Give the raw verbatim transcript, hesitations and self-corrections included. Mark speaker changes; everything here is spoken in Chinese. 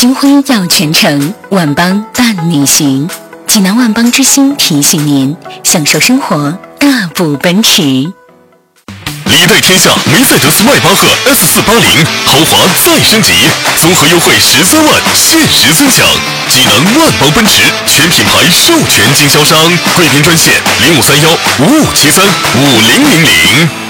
Speaker 1: 金辉耀全城，万邦伴你行。济南万邦之星提醒您，享受生活，大步奔驰。
Speaker 2: 礼待天下梅赛德斯迈巴赫 S 四八零豪华再升级，综合优惠十三万，限时尊享。济南万邦奔驰全品牌授权经销商，贵宾专线零五三幺五五七三五零零零。